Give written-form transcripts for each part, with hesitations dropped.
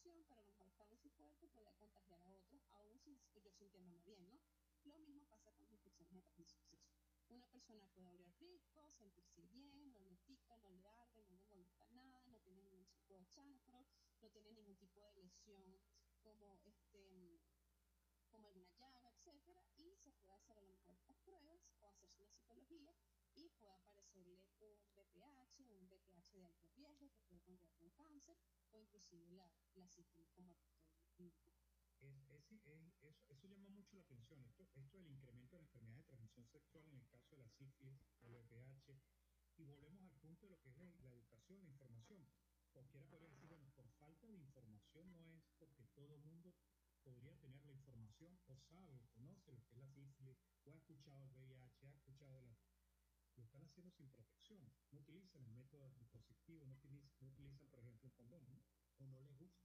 infección, pero a lo mejor estaba en su cuerpo y podía contagiar a otros, aún sin yo sintiéndome bien, ¿no? Lo mismo pasa con las infecciones de transmisión sexual. Una persona puede oler rico, sentirse bien, no le pica, no le arde, no le molesta nada, no tiene ningún tipo de chancro, no tiene ningún tipo de lesión como como alguna llaga, etcétera, y se puede hacer a lo mejor estas pruebas o hacerse una citología y puede aparecerle un BPH, un BPH de alto riesgo que puede conllevar un cáncer o inclusive la sífilis como eso llama mucho la atención, esto del incremento de la enfermedad de transmisión sexual en el caso de la sífilis, el VPH, y volvemos al punto de lo que es la educación, la información. Cualquiera podría decir, bueno, por falta de información no es porque todo el mundo podría tener la información o sabe o conoce lo que es la sífilis, o ha escuchado el VIH, ha escuchado lo están haciendo sin protección, no utilizan el método anticonceptivo, no utilizan, por ejemplo, un condón, ¿no? O no les gusta.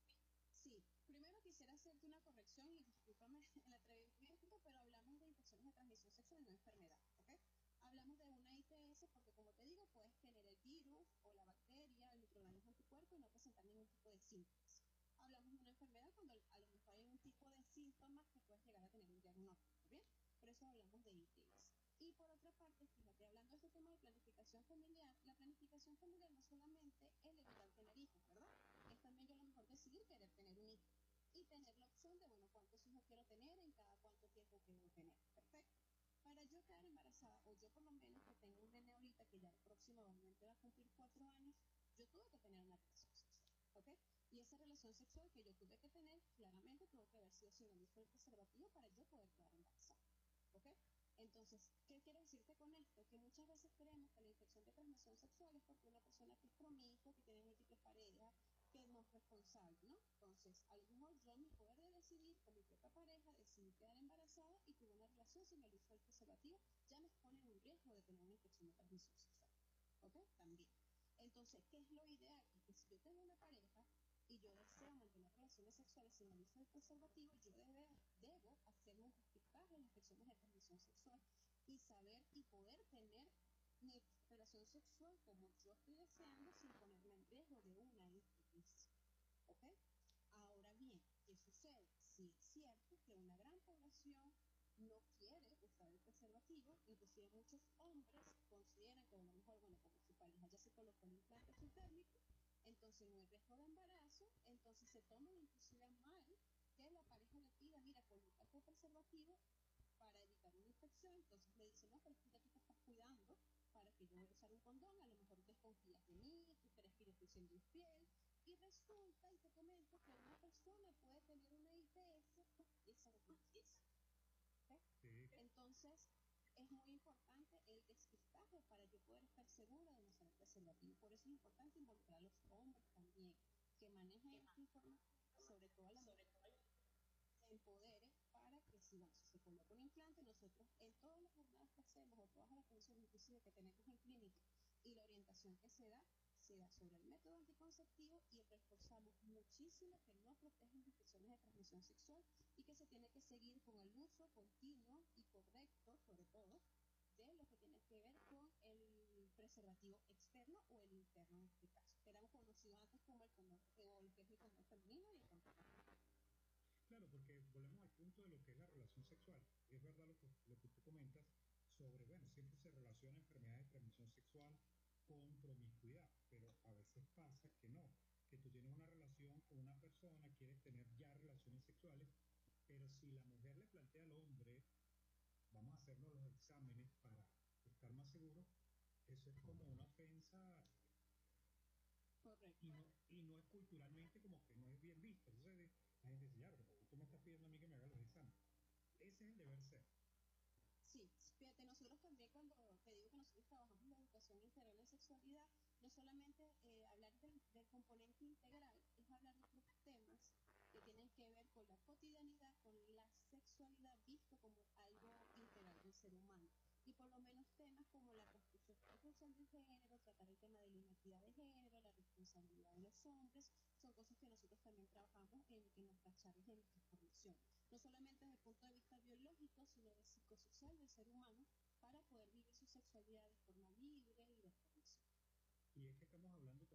Sí, primero quisiera hacerte una corrección y discúlpame el atrevimiento, pero hablamos de infecciones de transmisión sexual, no enfermedad, ¿ok? Hablamos de una ITS porque, como te digo, puedes tener el virus o la bacteria, el microorganismo en tu cuerpo y no presentar ningún tipo de síntomas. Hablamos de una enfermedad cuando a lo mejor hay un tipo de síntomas que puedes llegar a tener un diagnóstico, ¿bien? Por eso hablamos de ITS. Y por otra parte, fíjate, hablando de este tema de planificación familiar, la planificación familiar no solamente es el evitar tener hijos, ¿verdad? Es también yo a lo mejor decidir querer tener un hijo y tener la opción de, bueno, cuántos hijos quiero tener, en cada cuánto tiempo quiero tener. Perfecto. Para yo quedar embarazada, o yo por lo menos que tengo un nene ahorita que ya próximamente va a cumplir 4 años, yo tuve que tener una relación sexual, ¿ok? Y esa relación sexual que yo tuve que tener, claramente tuvo que haber sido sin el uso del preservativo para yo poder quedar embarazada, ¿ok? Entonces, ¿qué quiero decirte con esto? Que muchas veces creemos que la infección de transmisión sexual es porque una persona que es promiscua, que tiene múltiples parejas, que no es responsable, ¿no? Entonces, a lo mejor yo en mi poder de decidir con mi propia pareja, decidí quedar embarazada y tuve una relación sin el uso del preservativo, ya me expone en un riesgo de tener una infección de transmisión sexual, ¿ok? También. Entonces, ¿qué es lo ideal? Que si yo tengo una pareja y yo deseo mantener relaciones sexuales sin el uso del preservativo, yo debo hacer un justificaje de infecciones de transmisión sexual y saber y poder tener mi relación sexual como yo estoy deseando sin ponerme en riesgo de una ITS. ¿Ok? Ahora bien, ¿qué sucede? Sí es cierto que una gran población no quiere usar el preservativo, inclusive muchos hombres consideran que a lo mejor, bueno, como su pareja ya se colocó el implante subdérmico, entonces no hay riesgo de embarazo, entonces se toman inclusive mal que la pareja le pida, mira, colócate el preservativo para evitar una infección, entonces le dicen, no, pero es que ya tú te estás cuidando para que yo voy a usar un condón, a lo mejor desconfías de mí, tú crees que yo estoy siendo infiel, y resulta, y te comento, que una persona puede tener una ITS y esa no es. ¿Okay? Sí. Entonces, es muy importante el despistaje para yo poder estar segura de no usar el preservativo. Por eso es importante involucrar a los hombres también, que manejen esta información, sobre todo a la mujer, se empodere para que si, bueno, si se coloca un implante, nosotros en todas las jornadas que hacemos o todas las atenciones inclusive que tenemos en clínica y la orientación que se da sobre el método anticonceptivo y reforzamos muchísimo que no protegen infecciones de transmisión sexual y que se tiene que seguir con el uso continuo y correcto, sobre todo, de lo que tiene que ver con el preservativo externo o el interno en este caso, que era conocido antes como el condón, o lo que es el condón femenino y el condón masculino. Claro, porque volvemos al punto de lo que es la relación sexual. Es verdad lo que tú comentas sobre, bueno, siempre se relaciona enfermedades de transmisión sexual con promiscuidad, pero a veces pasa que no, que tú tienes una relación con una persona, quieres tener ya relaciones sexuales, pero si la mujer le plantea al hombre, vamos a hacernos los exámenes para estar más seguros, eso es como una ofensa. Correcto. Y no es culturalmente como que no es bien visto. Entonces la gente dice, ya, pero tú me estás pidiendo a mí que me haga los exámenes. Ese es el deber ser. Sí, fíjate, nosotros también cuando te digo que nosotros trabajamos en la educación integral de sexualidad, no solamente hablar del componente integral, es hablar de otros temas que tienen que ver con la cotidianidad, con la sexualidad visto como algo integral del ser humano. Y por lo menos temas como la construcción del género, tratar el tema de la identidad de género, la responsabilidad de los hombres, son cosas que nosotros también trabajamos en nuestras charlas y en nuestra formación. No solamente desde el punto de vista biológico, sino de psicosocial del ser humano, para poder vivir su sexualidad de forma